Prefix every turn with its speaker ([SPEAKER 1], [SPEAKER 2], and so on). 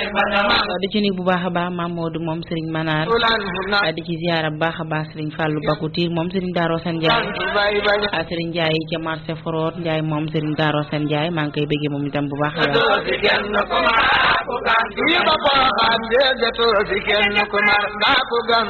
[SPEAKER 1] di ci nuyu bu baax a baax Mamadou moom Serigne Manar di ci ziara bu baax a baax Serigne Fallou Bakoutir moom Serigne Daro Sane Ndiaye Serigne Ndiaye ca marché Forot Ndiaye moom Serigne Daro Sane Ndiaye maa ngi koy bëggee moom itam bu baax a baax